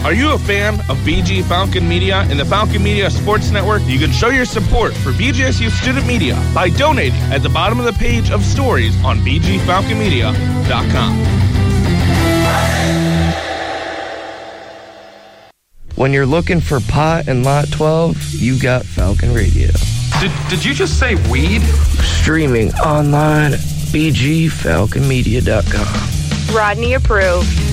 Are you a fan of BG Falcon Media and the Falcon Media Sports Network? You can show your support for BGSU Student Media by donating at the bottom of the page of stories on bgfalconmedia.com. When you're looking for pot and Lot 12, you got Falcon Radio. Did you just say weed? Streaming online, bgfalconmedia.com. Rodney approved.